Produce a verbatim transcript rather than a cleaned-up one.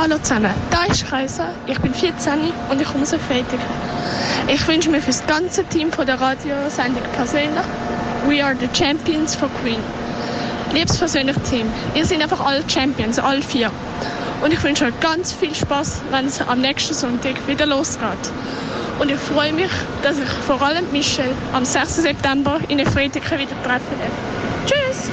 Hallo zusammen, da ist Kaiser, ich bin vierzehn und ich komme aus Freitag. Ich wünsche mir für das ganze Team von der Radiosendung persönlich We are the Champions for Queen. Liebes persönliches Team, ihr seid einfach alle Champions, alle vier. Und ich wünsche euch ganz viel Spaß, wenn es am nächsten Sonntag wieder losgeht. Und ich freue mich, dass ich vor allem Michelle am sechsten September in Freitag wieder treffen darf. Tschüss!